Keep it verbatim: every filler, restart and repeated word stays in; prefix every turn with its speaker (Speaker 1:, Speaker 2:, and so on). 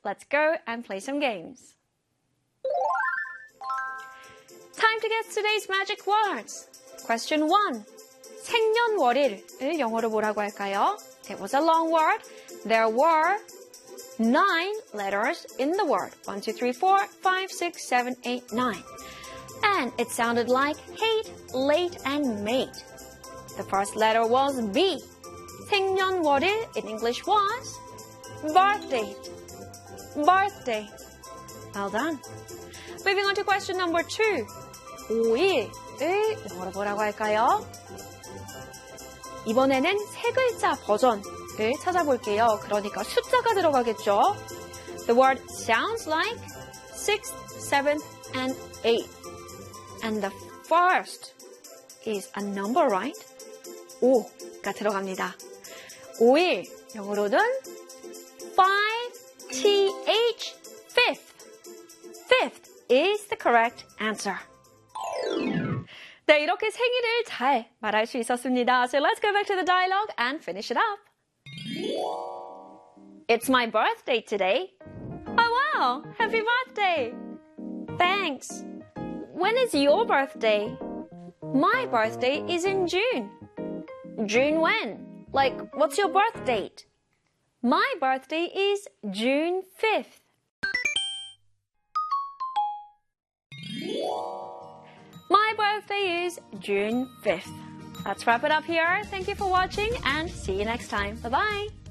Speaker 1: let's go and play some games. Time to get today's magic words. Question one. 생년월일을 영어로 뭐라고 할까요? It was a long word. There were nine letters in the word. One, two, three, four, five, six, seven, eight, nine. And it sounded like hate, late, and mate. The first letter was B. 생년월일 in English was birthday. Birthday. Well done. Moving on to question number two. 오일을 영어로 뭐라고 할까요? 이번에는 세 글자 버전을 찾아볼게요. 그러니까 숫자가 들어가겠죠? The word sounds like six, seven, and eight. And the first is a number, right? 오가 들어갑니다. 오일, 영어로는 five, th, fifth. Fifth is the correct answer. 네, 이렇게 생일을 잘 말할 수 있었습니다. So let's go back to the dialogue and finish it up. It's my birthday today. Oh wow, happy birthday. Thanks. When is your birthday? My birthday is in June. June when? Like, what's your birth date? My birthday is June fifth. My birthday is June fifth. Let's wrap it up here. Thank you for watching and see you next time. Bye-bye.